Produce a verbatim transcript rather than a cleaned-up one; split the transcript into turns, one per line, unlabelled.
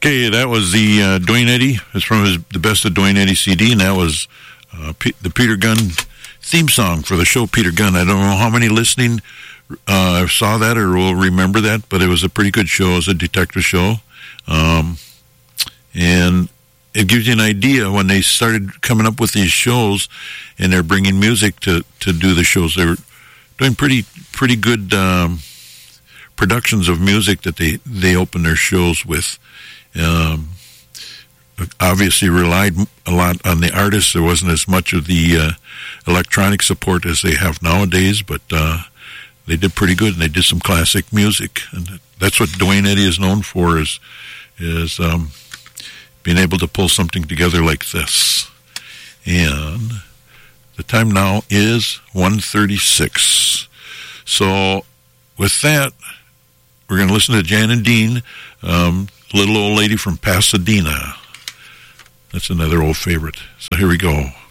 Okay, that was the uh, Duane Eddy. It's from his the Best of Duane Eddy C D, and that was uh, P- the Peter Gunn theme song for the show Peter Gunn. I don't know how many listening uh, saw that or will remember that, but it was a pretty good show. It was a detective show. Um, and it gives you an idea when they started coming up with these shows and they're bringing music to, to do the shows. They were doing pretty pretty good um, productions of music that they, they open their shows with. Um, obviously relied a lot on the artists. There wasn't as much of the uh, electronic support as they have nowadays, but uh, they did pretty good, and they did some classic music. And that's what Duane Eddy is known for, is, is um, being able to pull something together like this. And the time now is one thirty-six. So with that, we're going to listen to Jan and Dean, um, Little Old Lady from Pasadena. That's another old favorite. So here we go.